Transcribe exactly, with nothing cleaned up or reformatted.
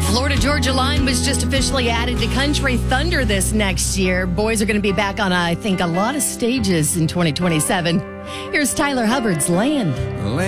Florida Georgia Line was just officially added to Country Thunder this next year. Boys are going to be back on, I think, a lot of stages in twenty twenty-seven. Here's Tyler Hubbard's Land.